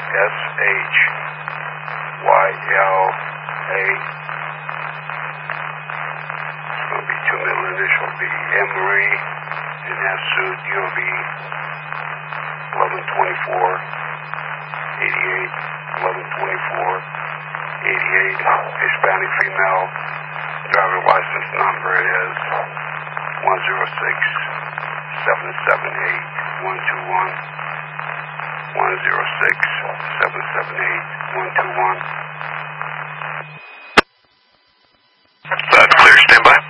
It's going to be two middle initials, be M. Marie, and that's DOB 1124-88, 1124-88, Hispanic female, driver license number is 106-778-121, 106-778-121. That's clear, stand by.